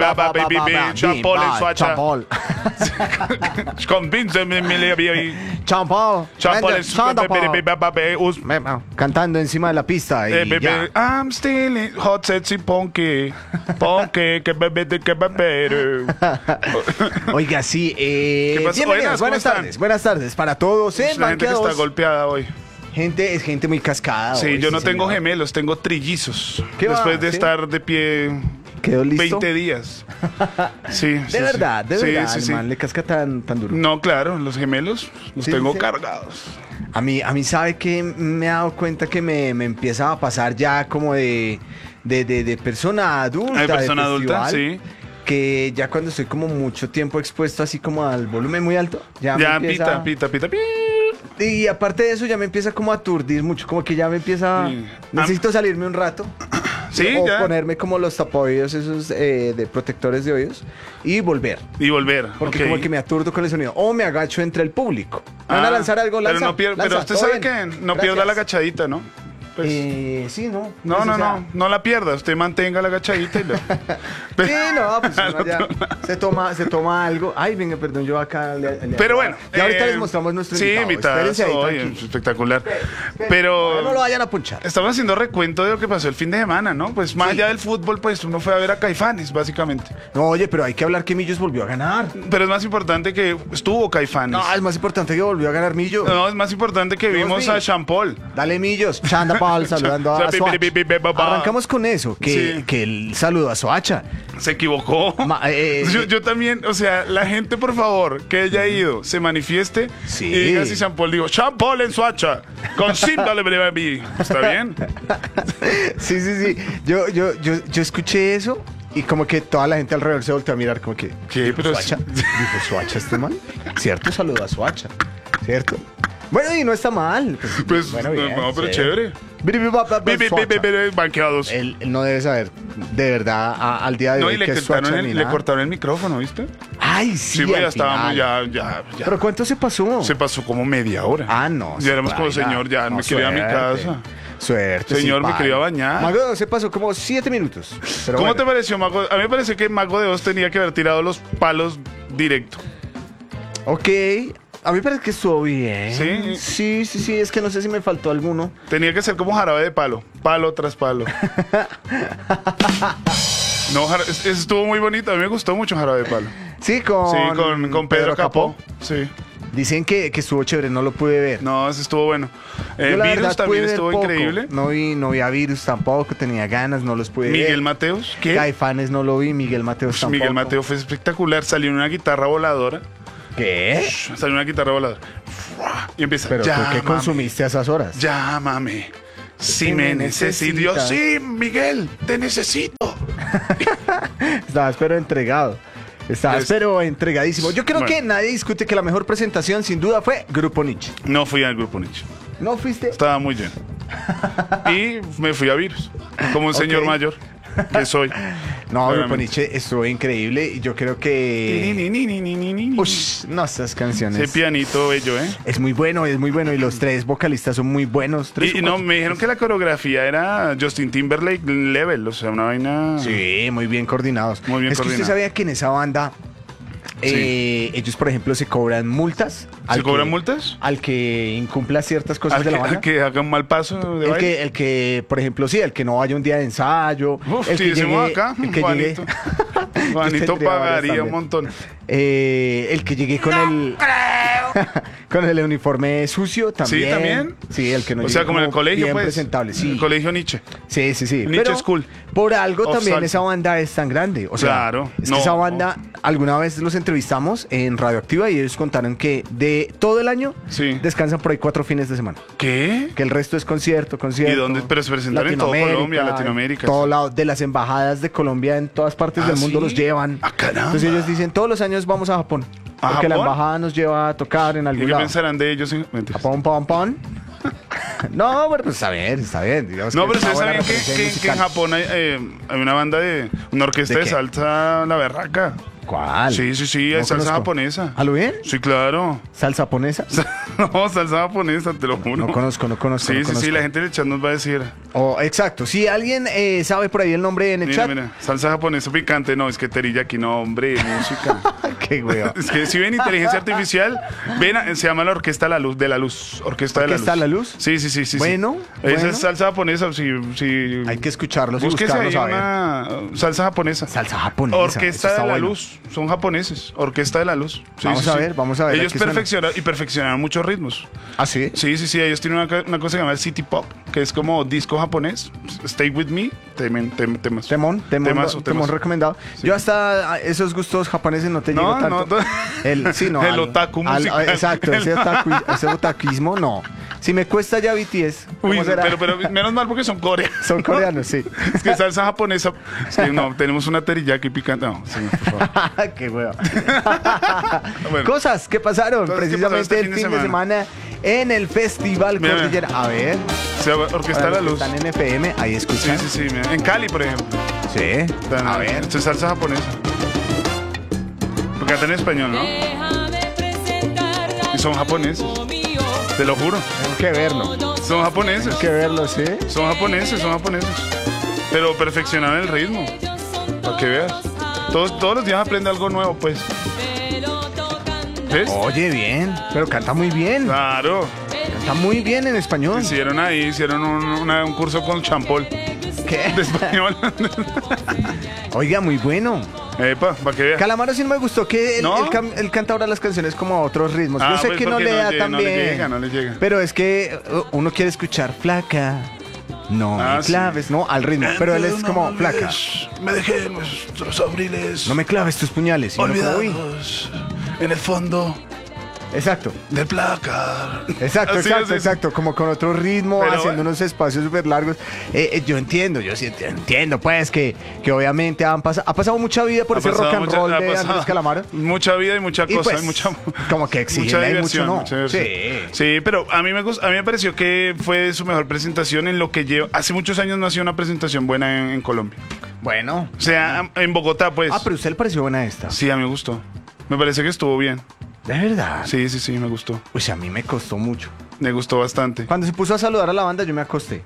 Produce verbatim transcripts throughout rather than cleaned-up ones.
Baba Baby B, Champol en Suacha. Champol. Convínceme, mi baby. Champol. Champol en Suacha. Cantando encima de la pista y ya. I'm still in hot, sexy, punky. Punky, que bebé, que bebé. Oiga, sí. Eh, ¿Qué pasó? bienvenidos, Buenas, buenas ¿cómo tardes. están? Buenas tardes para todos. En La gente que está Banqueados. golpeada hoy. Gente, es gente muy cascada. Sí, hoy, yo sí, no tengo señor. gemelos, tengo trillizos. ¿Qué va? Después de ¿Sí? estar de pie ¿Quedó listo? veinte días. Sí, De sí, verdad, sí. de Sí, verdad, sí, el sí. man le casca tan, tan duro. No, claro, los gemelos los Sí, tengo sí. cargados. A mí, a mí sabe que me he dado cuenta que me, me empieza a pasar ya como de, de, de, de persona adulta. Hay persona de adulta, festival, sí. Que ya cuando estoy como mucho tiempo expuesto así como al volumen muy alto, ya, me Ya empieza... pita, pita, pita, pita. Y aparte de eso ya me empieza como a aturdir mucho, como que ya me empieza... Sí. Necesito salirme un rato. Sí, o ya. ponerme como los tapaoídos esos eh, de protectores de oídos y volver. Y volver. Porque ok. como que me aturdo con el sonido. O me agacho entre el público. ¿Me van a Ah, lanzar algo? Lanza, pero no pier- lanza, pero usted todo sabe bien. que no Gracias. pierda la agachadita, ¿no? Pues, Eh, sí, no. no, Pues, no, o sea, no, no la pierda. Usted mantenga la agachadita y lo... Sí, no, pues uno ya se toma, se toma algo. Ay, venga, perdón, yo acá le, le- Pero bueno. Ya ahorita eh, les mostramos nuestro sí, invitado. invitado. Espérense ahí, Oye, tranquilos. espectacular. Esperen, Pero... no lo vayan a punchar. Estamos haciendo recuento de lo que pasó el fin de semana, ¿no? Pues más Sí. allá del fútbol, pues uno fue a ver a Caifanes, básicamente. No, oye, pero hay que hablar que Millos volvió a ganar. Pero es más importante que estuvo Caifanes. No, es más importante que volvió a ganar Millos. No, es más importante que Dios vimos mío. a Champol. Dale Millos, Chanda Paul saludando O sea, a bi- Soacha. bi- bi- bi- ba- ba. Arrancamos con eso, que, Sí. que el saludo a Soacha. Se equivocó. Ma- eh, yo, yo también, o sea, la gente, por favor, que haya ido, se manifieste Sí. y diga si Champol dijo, Champol en Suacha, con síndale baby. ¿Está bien? Sí, sí, sí. Yo, yo, yo, yo escuché eso y como que toda la gente alrededor se volteó a mirar como que... ¿Qué? ¿Dijo Pero Soacha? sí. ¿Dijo Soacha este man? ¿Cierto? Saludo a Soacha. ¿Cierto? Bueno, y no está mal. Pues, Pues, bueno, no, bien, no, pero sí. chévere. Bi- bi- ba- ba- Bi- bi- bi- Soacha. bi- bi- Banqueados. Él, él no debe saber de verdad a- al día de No, hoy y le que es cortaron, Soacha el, ni le nada. cortaron el micrófono, ¿viste? Ay, sí, Sí, pues al ya estábamos, final. ya, ya, ya. ¿Pero cuánto se pasó? Se pasó como media hora. Ah, no. Ya éramos como, baila. señor, ya No, me quiero ir a mi suerte. casa. Suerte. Señor, sí, me quería baila. bañar. Mago, se pasó como siete minutos. Pero ¿Cómo bueno. te pareció, Mago? A mí me parece que Mago de Oz tenía que haber tirado los palos directo. Ok. A mí me parece que estuvo bien. Sí. Sí, sí, sí. Es que no sé si me faltó alguno. Tenía que ser como jarabe de palo, palo tras palo. No, jara- es- es- estuvo muy bonito, a mí me gustó mucho jarabe de palo. Sí, con, Sí, con, con Pedro, Capó. Sí. Dicen que, que estuvo chévere, no lo pude ver. No, ese estuvo bueno. Eh, Yo la Virus verdad pude también ver estuvo poco. increíble. No vi, no vi a Virus tampoco, tenía ganas, no los pude ver. Miguel Mateos, ¿qué? Caifanes no lo vi, Miguel Mateos Pues tampoco. Miguel Mateo fue espectacular, salió en una guitarra voladora. ¿Qué? Salió una guitarra voladora. Y empieza. Pero tú qué "Llámame, consumiste a esas horas. Llámame. Si ¿Qué me me necesito. Yo, necesitas? sí, Miguel, te necesito. Estabas pero entregado. Estabas Es- pero entregadísimo. Yo creo Bueno. que nadie discute que la mejor presentación sin duda fue Grupo Nietzsche. No fui al grupo Nietzsche. ¿No fuiste? Estaba muy lleno. Y me fui a Virus. Como un señor Ok. mayor que soy. No, Grupo Claramente. Nietzsche estuvo increíble y yo creo que... Ni, ni, ni, ni, ni, ni, ni. Ush, no, estas Ese canciones. pianito bello, ¿eh? Es muy bueno, es muy bueno y los tres vocalistas son muy buenos. Tres Y, y o no, cuatro. me dijeron que la coreografía era Justin Timberlake level, o sea, una vaina. Sí, muy bien coordinados. Muy bien es que usted coordinado. sabía que en esa banda eh, ellos, por ejemplo, se cobran multas. ¿Se al cobran que- multas? Al que incumpla ciertas cosas Al de que, la banda. al que haga un mal paso de El baile. que, el que, por ejemplo, sí, el que no vaya un día de ensayo. Uf, el si que decimos llegue, acá, el que llegue, Juanito. Yo Juanito tendría varias pagaría un también. montón. Eh, el que llegue con el con el uniforme sucio también. ¿Sí, también? Sí, el que no O sea, llegue como en el colegio, bien pues. presentable, sí. El colegio Nietzsche. Sí, sí, sí. Nietzsche Pero School. por algo Of también salsa. esa banda es tan grande. O sea, Claro. es No. que esa banda, alguna vez los entrevistamos en Radioactiva y ellos contaron que de todo el año Sí. descansan por ahí cuatro fines de semana. ¿Qué? Que el resto es concierto, concierto. ¿Y dónde? Pero se presentaron en todo Latinoamérica, Colombia, Latinoamérica. Todo lado, de las embajadas de Colombia en todas partes ¿Ah, del mundo sí? los llevan. Ah, caramba. Entonces ellos dicen, todos los años vamos a Japón. ¿A Porque la Japón? embajada nos lleva a tocar en ¿Y algún qué lado. pensarán de ellos? en- Mentiras. Japón, pom, pom. No, pero pues está bien, está bien. Digamos No, que pero es una ustedes buena sabían que, referencia que- que en musical. Japón hay, eh, hay una banda de. Una orquesta ¿De de, qué? salsa, la berraca. ¿Cuál? Sí, sí, sí, No es salsa conozco. japonesa. ¿A lo bien? Sí, claro. ¿Salsa japonesa? No, salsa japonesa, te lo juro. No conozco, no conozco. Sí, no sí, conozco. sí, la gente del chat nos va a decir. Oh, exacto. Si alguien eh, sabe por ahí el nombre en el Mira, chat. mira, salsa japonesa picante, no, es que teriyaki, no, hombre, música. Qué hueva. Es que si ven inteligencia artificial, ven, a- se llama la Orquesta La Luz, de la Luz. Orquesta de la Luz. ¿Orquesta La Luz? Sí, sí, sí, sí. sí. Bueno, Esa bueno. es salsa japonesa, sí, sí. Hay que escucharlos y Búsquese buscarlos ahí a ver. una salsa japonesa. Salsa japonesa. eso Orquesta está de la bueno. Luz, son japoneses. Orquesta de la Luz. Sí, Vamos sí, a sí. ver, vamos a ver, Ellos aquí suena. perfeccionan y perfeccionaron muchos ritmos. ¿Ah, sí? Sí, sí, sí. Ellos tienen una, co- una cosa que se llama el City Pop, que es como disco japonés. Stay with me. Temen, tem, temas. Temón, temón, Temazo, temón temazo. recomendado. Yo hasta a esos gustos japoneses no te No, llego tanto. no, no. El, sí, no, El al- otaku al- musical. exacto, ese, otaku, ese otakuismo, no. Si me cuesta ya B T S, ¿cómo Uy, será? pero, pero menos mal porque son coreanos. Son coreanos, sí. Es que salsa japonesa. Es que no, tenemos una teriyaki picante. No, sí, por favor. Qué hueva. Bueno. Cosas que pasaron Cosas que precisamente pasaron este el fin de semana. en el Festival Mira, mira. Cordillera. A ver, Se llama Orquesta para de la los que Luz. están en F M, ahí Sí, escuchan. sí, sí. mira. En Cali, por ejemplo. Sí. Están- A ver. Esto es salsa japonesa. Porque cantan en español, ¿no? Y son japoneses. Te lo juro. Tengo que verlo. Son japoneses. Tengo que verlo, ¿sí? Son japoneses, son japoneses. Pero perfeccionaron el ritmo. Para que veas. Todos, todos los días aprende algo nuevo, pues. ¿Ves? Oye, bien. Pero canta muy bien. Claro. Canta muy bien en español. Hicieron ahí, hicieron un, una- un curso con Champol ¿Qué? de español. Oiga, muy bueno. Epa, para que veas. Calamaro sí no me gustó que él, ¿No? él cam- él canta ahora las canciones como a otros ritmos. Ah, Yo sé pues que no porque le no da lle- tan no le bien. llega, no le llega. Pero es que uh, uno quiere escuchar flaca. No Ah, me sí. claves, no, al ritmo. Pero él es como flaca. Me dejé nuestros abriles No me claves tus puñales. Y uno como, uy. olvidados en el fondo Exacto. del placar. Exacto, Así exacto, es, es. exacto, como con otro ritmo, Pero haciendo bueno. unos espacios súper largos. Eh, eh, yo entiendo, yo sí ent- entiendo, pues, que, que obviamente han pasado, ha pasado mucha vida por Ha ese rock pasado and mucha- roll ha de pasado Andrés Calamaro. Mucha vida y mucha Y cosa. pues, y mucha, como que exigen, hay mucho, ¿no? mucha diversión. Sí. Sí, pero a mí, me, gust- a mí me pareció que fue su mejor presentación en lo que lleva. Hace muchos años no hacía una presentación buena en, en Colombia. Bueno. O sea, en Bogotá, pues. Ah, pero a usted le pareció buena esta. Sí, a mí me gustó. Me parece que estuvo bien. De verdad. Sí, sí, sí, me gustó. Pues a mí me costó mucho. Me gustó bastante. Cuando se puso a saludar a la banda, yo me acosté.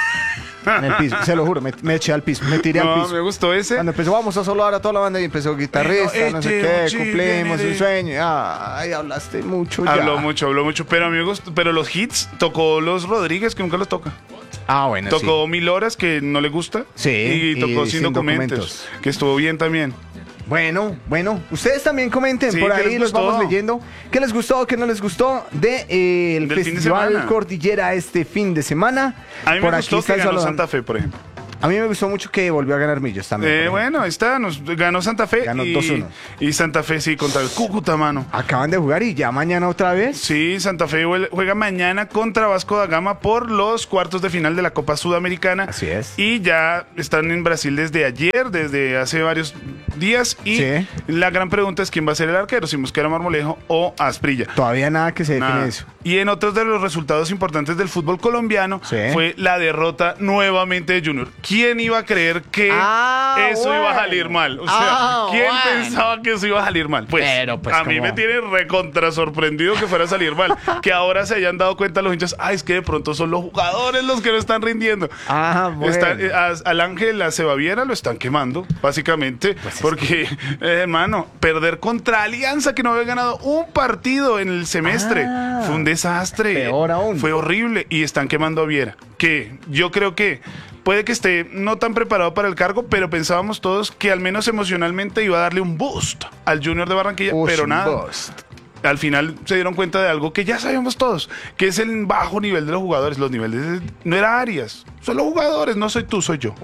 En el piso, se lo juro, me, me eché al piso, me tiré al No, piso. me gustó ese. Cuando empezó, vamos a saludar a toda la banda y empezó guitarrista, Bueno, no sé este, qué, sí, cumplimos viene un de- sueño. Ay, hablaste mucho ya. Habló mucho, habló mucho, pero a mí me gustó. Pero los hits tocó los Rodríguez, que nunca los toca. Ah, bueno, Tocó Mil Horas, que no le gusta. Sí, Y tocó y Sin, Sin documentos, Documentos. que estuvo bien también. sí. Bueno, bueno, ustedes también comenten Sí, por ¿qué ahí, les los gustó? vamos leyendo. ¿Qué les gustó, qué no les gustó de eh, el Del fin de Festival semana. Cordillera este fin de semana? A mí por me gustó que están ganó saludando. Santa Fe, por ejemplo. A mí me gustó mucho que volvió a ganar Millos también. Eh, por ejemplo. bueno, ahí está, nos ganó Santa Fe. Ganó y, dos uno. y Santa Fe sí, contra el Cúcuta, mano. Acaban de jugar y ya mañana otra vez. Sí, Santa Fe juega juega mañana contra Vasco da Gama por los cuartos de final de la Copa Sudamericana. Así es. Y ya están en Brasil desde ayer, desde hace varios días. Y Sí. la gran pregunta es quién va a ser el arquero, si Mosquera Marmolejo o Asprilla. Todavía nada que se define Nada. eso. Y en otros de los resultados importantes del fútbol colombiano Sí. fue la derrota nuevamente de Junior. ¿Quién iba a creer que Ah, eso iba a bueno. salir mal? O sea, Ah, ¿quién bueno. pensaba que eso iba a salir mal? Pues, Pero, pues, a mí ¿cómo? me tiene recontra sorprendido que fuera a salir mal. Que ahora se hayan dado cuenta los hinchas, ay, es que de pronto son los jugadores los que no están rindiendo. Ah, bueno. Están, eh, a- al Ángel, a Sebaviera lo están quemando, básicamente, Pues es porque, eh, hermano, perder contra Alianza, que no había ganado un partido en el semestre, Ah. fue un desastre. Peor aún. Fue horrible y están quemando a Viera, que yo creo que puede que esté no tan preparado para el cargo, pero pensábamos todos que al menos emocionalmente iba a darle un boost al Junior de Barranquilla, Ush, pero un nada. boost. Al final se dieron cuenta de algo que ya sabíamos todos, que es el bajo nivel de los jugadores. Los niveles de- no era Arias, son los jugadores, no soy tú, soy yo.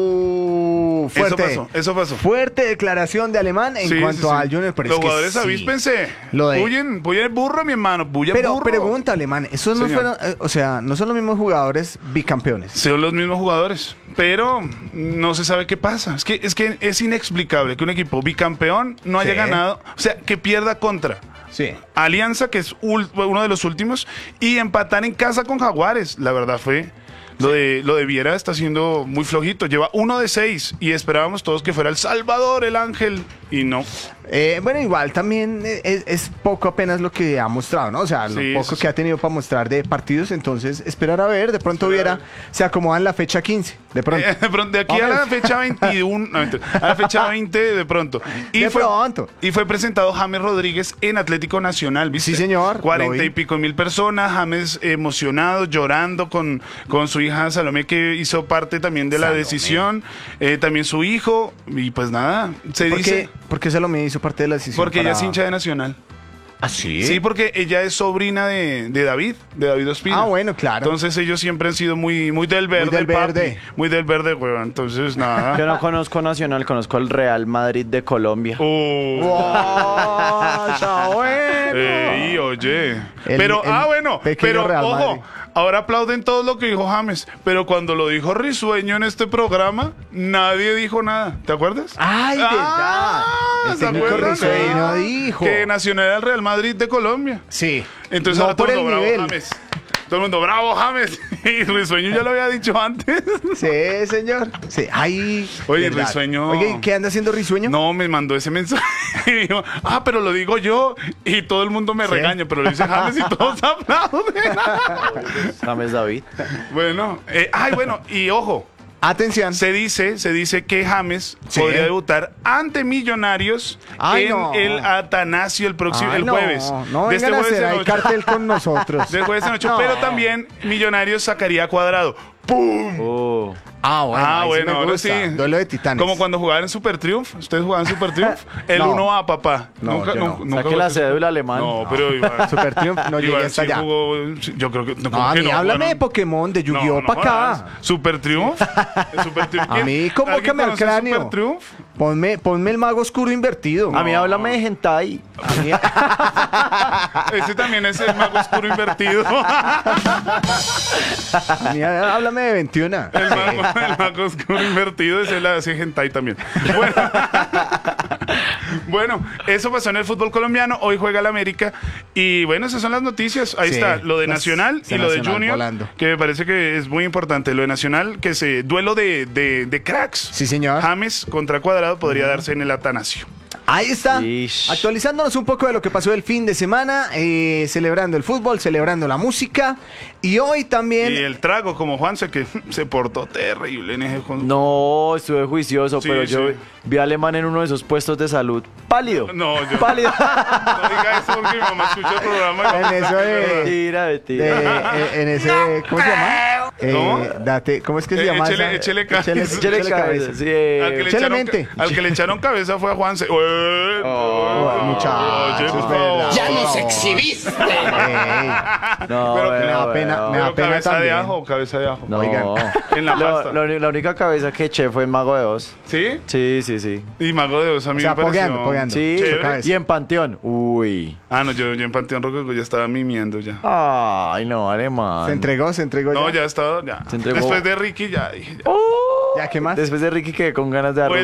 Uh, fuerte. Eso pasó, eso pasó. Fuerte declaración de Alemán en Sí, cuanto sí, sí. al Junior. Pero los es que jugadores sí. avíspense. Lo de- Buyen, buyen el burro, mi hermano. Buyen Pero burro. pregunta, Alemán, esos no Señor. fueron, eh, o sea, no son los mismos jugadores bicampeones. Son los mismos jugadores, pero no se sabe qué pasa. Es que es, que es inexplicable que un equipo bicampeón no haya Sí. ganado, o sea, que pierda contra Sí. Alianza, que es ul- uno de los últimos, y empatar en casa con Jaguares. La verdad fue... Lo de, lo de Viera está siendo muy flojito. Lleva uno de seis y esperábamos todos que fuera el Salvador, el Ángel. Y no. Eh, bueno, igual también es, es poco apenas lo que ha mostrado, ¿no? O sea, lo Sí, poco eso sí. que ha tenido para mostrar de partidos, entonces esperar a ver, de pronto Esperar a hubiera, se acomodan la fecha quince, de pronto. Eh, de pronto, de aquí a la Vamos. fecha veintiuno, no, mentira, a la fecha veinte de pronto. Y De fue, pronto. Y fue presentado James Rodríguez en Atlético Nacional, ¿viste? Sí, señor, lo Cuarenta vi. y pico mil personas, James emocionado, llorando con, con su hija Salomé, que hizo parte también de la Salomé. decisión, eh, también su hijo, y pues nada, se ¿Por dice... qué, ¿Por qué Salomé hizo parte de la decisión? Porque ella para- es hincha de Nacional. ¿Ah, sí? Sí, porque ella es sobrina de, de David, de David Ospina. Ah, bueno, claro. Entonces ellos siempre han sido muy, muy del verde, del papi. verde. Muy del verde, weón. Entonces, nada. Yo no conozco Nacional, conozco el Real Madrid de Colombia. Uh, ¡Wow! ¡Está bueno! ey, oye. El- pero, el ah, bueno, pequeño pero Real ojo, Madrid. ahora aplauden todo lo que dijo James. Pero cuando lo dijo Risueño en este programa, nadie dijo nada. ¿Te acuerdas? ¡Ay, verdad! El ¿se técnico acuerdan? Risueño Ah, dijo. Que Nacional era el Real Madrid de Colombia. Sí. Entonces no ahora todo por el el mundo, bravo, nivel. James. Todo el mundo, bravo, James. Y Risueño ya lo había dicho antes. Sí, señor. Sí. Ay, Oye, verdad. Risueño- Oye, ¿y ¿qué anda haciendo Risueño? No, me mandó ese mensaje y dijo, ah, pero lo digo yo y todo el mundo me Sí. regaña, pero lo dice James y todos aplauden. James David. Bueno, eh, ay, bueno, y ojo, Atención. se dice, se dice que James Sí. podría debutar ante Millonarios Ay, en no. el Atanasio el próximo, Ay, el no, jueves. No de este vengan a jueves hacer en ahí ocho. cartel con nosotros. Del jueves en ocho, No. pero también Millonarios sacaría a Cuadrado. ¡Pum! Oh. Ah, bueno. Ah, ahí sí bueno, me ahora gusta. sí. Duelo de titanes. Como cuando jugaban en Super Triumph. ¿Ustedes jugaban en Super Triumph? El No. uno a papá. No, nunca, yo no. nu- nunca Saque jugaste la Super- cédula alemán. No, pero Iván. Super Triumph no llegué Iván hasta sí allá. jugó, sí, yo creo que no, No, ¿cómo a que mí no? háblame Bueno, de Pokémon, de Yu-Gi-Oh! no, no para acá. jodas. Super Triumph. Super Triumph. A ¿Quién? mí, ¿Alguien convócame al conoce cráneo. Super Triumph? Ponme, ponme el mago oscuro invertido. A mí háblame de hentai. A mí- Ese también es el mago oscuro invertido. a mí háblame de veintiuno. El mago, el mago oscuro invertido, ese la hace hentai también. Bueno. Bueno, eso pasó en el fútbol colombiano. Hoy juega el América. Y bueno, esas son las noticias. Ahí Sí, está, lo de las- Nacional y de lo de Nacional Junior. volando. Que me parece que es muy importante. Lo de Nacional, que se duelo de, de, de cracks. Sí, señor. James contra Cuadrado podría darse en el Atanasio. Ahí está, Ish. actualizándonos un poco de lo que pasó el fin de semana, eh, celebrando el fútbol, celebrando la música y hoy también... Y el trago, como Juanse, que se portó terrible en ese con- No, estuve juicioso, Sí, pero yo sí. vi a Alemán en uno de esos puestos de salud. Pálido. No, yo- Pálido. No diga eso porque mi mamá escucha el programa. y- En eso de- Mentira, de- mentira. eh, en ese, ¿cómo se llama? Eh, ¿Cómo? date, ¿cómo es que se Eh, llama? échele- esa? échele cabeza. Échele- Échale échele cabeza, sí, eh. Al que, le Échale echaron, mente. ca- al que le echaron cabeza fue a Juanse. Eh, Oh, oye, muchachos, por es verdad. favor. ¡Ya nos exhibiste! Ey, No, Pero me da bueno, pena, bueno. me da Pero pena cabeza de también. ajo, cabeza de ajo. No. Oigan. En la Lo- pasta. lo- la única cabeza que eché fue en Mago de Oz. ¿Sí? Sí, sí, sí. Y Mago de Oz a mí O sea, me pareció... pogueando, pogueando. Sí, Su Chévere. cabeza. y en Panteón. Uy. Ah, no, yo, yo en Panteón Rococó ya estaba mimiendo ya. Ay, no, Alemán. Se entregó, se entregó No, ya. ya estaba, ya. Se entregó. Después de Ricky ya dije, ya. Oh. ¿Ya qué más? Después de Ricky quedé con ganas de dar Fue